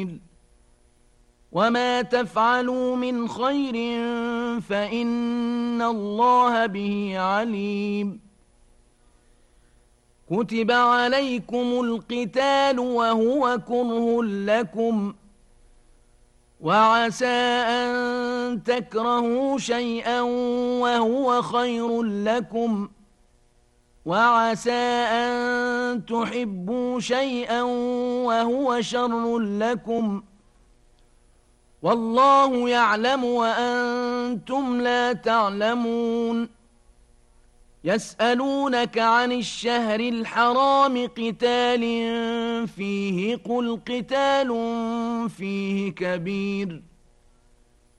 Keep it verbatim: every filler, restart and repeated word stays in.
وما تفعلوا من خير فإن الله به عليم كتب عليكم القتال وهو كره لكم وعسى أن تكرهوا شيئا وهو خير لكم وعسى أن تحبوا شيئا وهو شر لكم والله يعلم وأنتم لا تعلمون يسألونك عن الشهر الحرام قتال فيه قل قتال فيه كبير